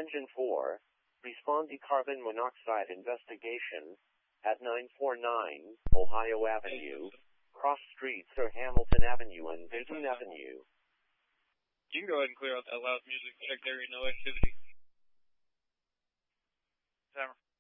Engine 4, respond to carbon monoxide investigation at 949 Ohio Avenue, cross streets are Hamilton Avenue and Dayton Avenue. You can go ahead and clear out that loud music. Check area, no activity. Timer.